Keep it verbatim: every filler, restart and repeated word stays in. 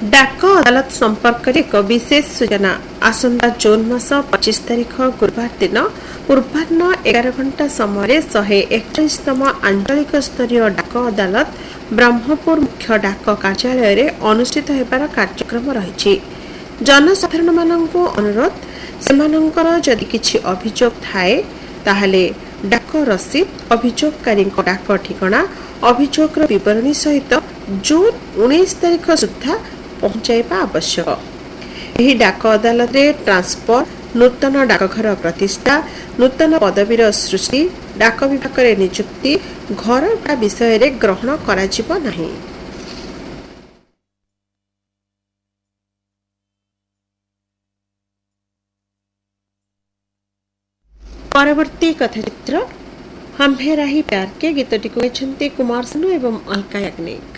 डाक अदालत संपर्क में एक विशेष सूचना आसंता जून मास पच्चीस तारिख गुरुवार दिन पूर्वाह्न एगार घंटा समय शहे एकचातम आंचलिक स्तरीय डाक अदालत ब्रह्मपुर मुख्य डाक कार्यालय रे अनुष्ठित होबार कार्यक्रम रही। जनसाधारण माननकु अनुरोध सेमानंकर जदि किछि अभियोग थाए ताहले डाक रसीद अभियोगकारी डाक ठिकाना अभियोग विवरणी सहित जून उन्नीस तारिख सुधा पहुंचाइबा आवश्यक। एही डाक अदालत रे ट्रांसफर, नूतन डाकघर प्रतिष्ठा, नूतन पदवीर सृष्टि, डाक विभाग रे नियुक्ति, घर भड़ा विषय रे ग्रहण कराजिबो नाही। परवर्ती कथाचित्र हम है राही प्यार के गीतटी को कुमार सानू एवं अलका याग्निक।